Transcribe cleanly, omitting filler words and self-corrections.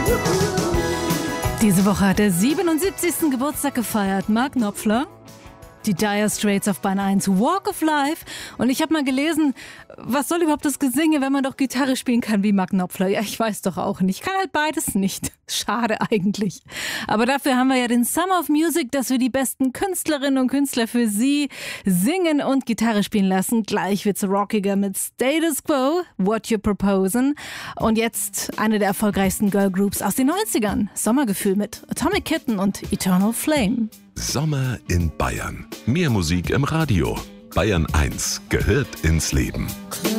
Diese Woche hat er 77. Geburtstag gefeiert. Mark Knopfler, die Dire Straits auf Bahn 1, Walk of Life. Und ich habe mal gelesen, was soll überhaupt das Gesinge, wenn man doch Gitarre spielen kann wie Mark Knopfler? Ja, ich weiß doch auch nicht. Ich kann halt beides nicht. Schade eigentlich. Aber dafür haben wir ja den Summer of Music, dass wir die besten Künstlerinnen und Künstler für Sie singen und Gitarre spielen lassen. Gleich wird's rockiger mit Status Quo, What You're Proposing. Und jetzt eine der erfolgreichsten Girlgroups aus den 90ern. Sommergefühl mit Atomic Kitten und Eternal Flame. Sommer in Bayern. Mehr Musik im Radio. Bayern 1 gehört ins Leben.